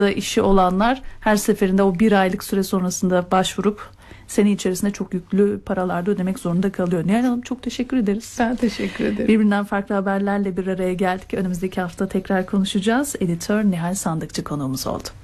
işi olanlar her seferinde o 1 aylık süre sonrasında başvurup sene içerisinde çok yüklü paralarda ödemek zorunda kalıyor. Nihal Hanım, çok teşekkür ederiz. Ben teşekkür ederim. Birbirinden farklı haberlerle bir araya geldik. Önümüzdeki hafta tekrar konuşacağız. Editör Nihal Sandıkçı konuğumuz oldu.